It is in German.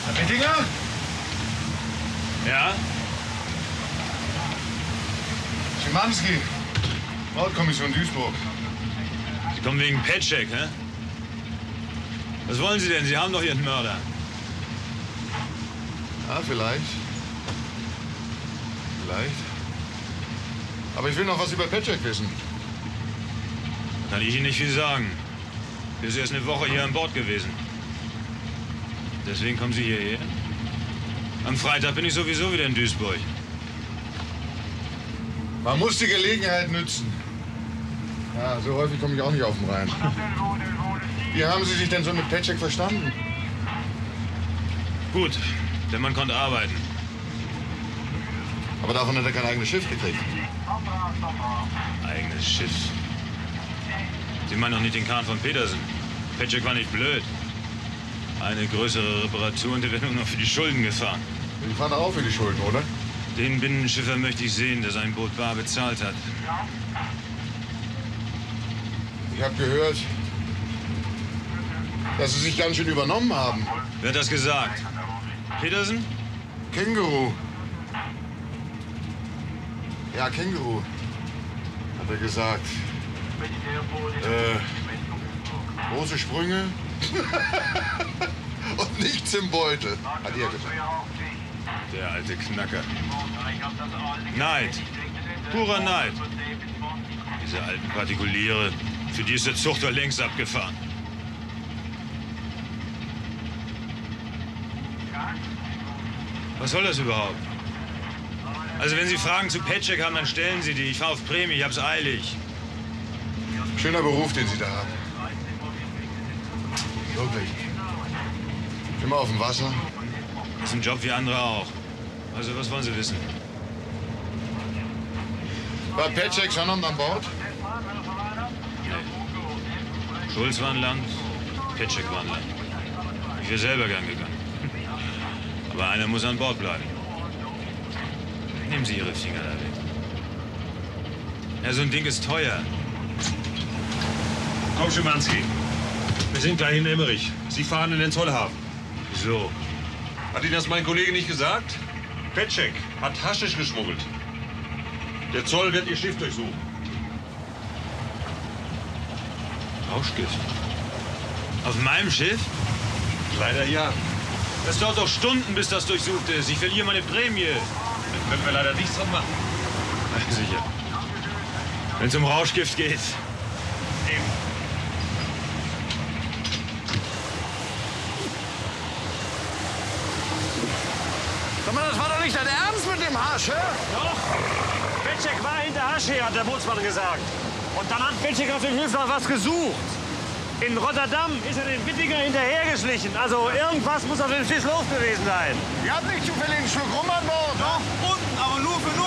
Herr Wittinger? Ja? Schimanski, Mordkommission Duisburg. Sie kommen wegen Petschek, hä? Was wollen Sie denn? Sie haben doch Ihren Mörder. Ja, vielleicht. Vielleicht. Aber ich will noch was über Petschek wissen. Kann ich Ihnen nicht viel sagen. Er ist erst eine Woche hier an Bord gewesen. Deswegen kommen Sie hierher? Am Freitag bin ich sowieso wieder in Duisburg. Man muss die Gelegenheit nützen. Ja, so häufig komme ich auch nicht auf den Rhein. Wie haben Sie sich denn so mit Petschek verstanden? Gut, der Mann konnte arbeiten. Aber davon hat er kein eigenes Schiff gekriegt. Eigenes Schiff. Sie meinen doch nicht den Kahn von Petersen. Petschek war nicht blöd. Eine größere Reparatur und der wird nur noch für die Schulden gefahren. Die fahren auch für die Schulden, oder? Den Binnenschiffer möchte ich sehen, der sein Boot bar bezahlt hat. Ich habe gehört, dass Sie sich ganz schön übernommen haben. Wer hat das gesagt? Petersen? Känguru. Ja, Känguru, hat er gesagt. Große Sprünge und nichts im Beutel, hat er gesagt. Der alte Knacker. Neid. Purer Neid. Diese alten Partikuliere, für die ist der Zuchter längst abgefahren. Was soll das überhaupt? Also wenn Sie Fragen zu Petschek haben, dann stellen Sie die. Ich fahre auf Prämie, ich hab's eilig. Schöner Beruf, den Sie da haben. Wirklich. Immer auf dem Wasser. Das ist ein Job wie andere auch. Also was wollen Sie wissen? War Petschek schon an Bord? Nee. Schulz war an Land, Petschek war an Land. Ich wäre selber gern gegangen. Aber einer muss an Bord bleiben. Nehmen Sie Ihre Finger da weg. Ja, so ein Ding ist teuer. Komm, Schimanski. Wir sind gleich in Emmerich. Sie fahren in den Zollhafen. Wieso? Hat Ihnen das mein Kollege nicht gesagt? Petschek hat Haschisch geschmuggelt. Der Zoll wird Ihr Schiff durchsuchen. Rauschgift? Auf meinem Schiff? Leider ja. Das dauert doch Stunden, bis das durchsucht ist. Ich verliere meine Prämie. Da können wir leider nichts dran machen. Na, sicher. Wenn es um Rauschgift geht. Eben. Sag mal, das war doch nicht dein Ernst mit dem Hasche? Doch. Petschek war hinter Hasche, hat der Bootsmann gesagt. Und dann hat Petschek auf dem Schiff noch was gesucht. In Rotterdam ist er den Wittinger hinterhergeschlichen. Also irgendwas muss auf dem Schiff los gewesen sein. Ihr habt nicht zufällig einen Schluck rum an Bord? Doch, unten, aber nur für